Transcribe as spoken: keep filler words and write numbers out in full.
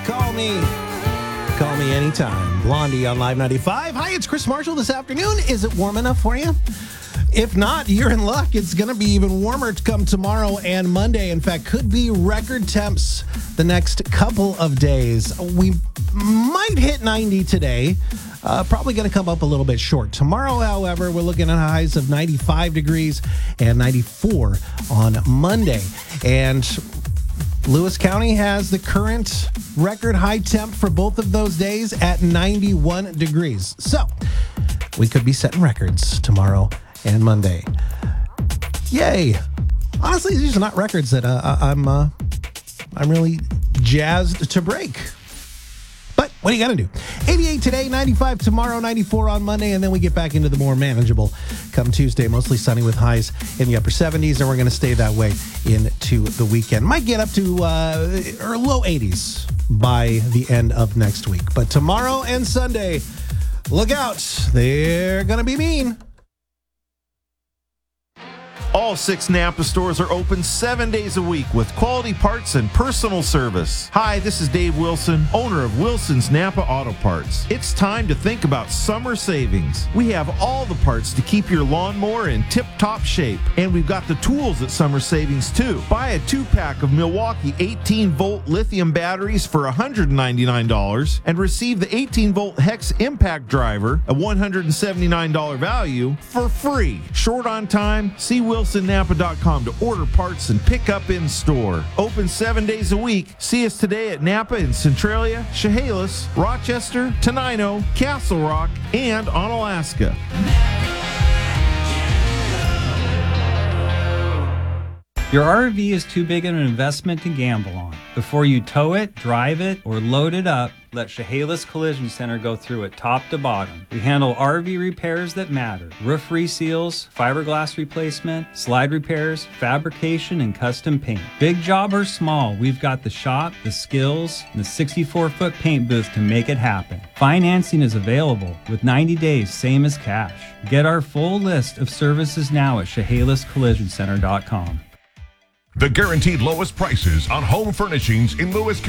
Call me. Call me anytime. Blondie on Live ninety-five. Hi, it's Chris Marshall this afternoon. Is it warm enough for you? If not, you're in luck. It's going to be even warmer to come tomorrow and Monday. In fact, could be record temps the next couple of days. We might hit ninety today. Uh, probably going to come up a little bit short. Tomorrow, however, we're looking at highs of ninety-five degrees and ninety-four on Monday. And Lewis County has the current record high temp for both of those days at ninety-one degrees. So we could be setting records tomorrow and Monday. Yay. Honestly, these are not records that uh, I'm uh, I'm really jazzed to break. But what are you going to do? eighty-eight today, ninety-five tomorrow, ninety-four on Monday, and then we get back into the more manageable come Tuesday. Mostly sunny with highs in the upper seventies, and we're going to stay that way into the weekend. Might get up to uh, or low eighties by the end of next week. But tomorrow and Sunday, look out. They're going to be mean. All six Napa stores are open seven days a week with quality parts and personal service. Hi, this is Dave Wilson, owner of Wilson's Napa Auto Parts. It's time to think about summer savings. We have all the parts to keep your lawnmower in tip-top shape, and we've got the tools at summer savings too. Buy a two-pack of Milwaukee eighteen-volt lithium batteries for one hundred ninety-nine dollars and receive the eighteen-volt Hex Impact Driver, a one hundred seventy-nine dollars value, for free. Short on time? See Wilson. Wilson Napa dot com to order parts and pick up in store. Open seven days a week. See us today at Napa in Centralia, Chehalis, Rochester, Tenino, Castle Rock, and Onalaska. Your R V is too big of an investment to gamble on. Before you tow it, drive it, or load it up, let Chehalis Collision Center go through it top to bottom. We handle R V repairs that matter. Roof reseals, fiberglass replacement, slide repairs, fabrication, and custom paint. Big job or small, we've got the shop, the skills, and the sixty-four foot paint booth to make it happen. Financing is available with ninety days, same as cash. Get our full list of services now at Chehalis Collision Center dot com. The guaranteed lowest prices on home furnishings in Lewis County.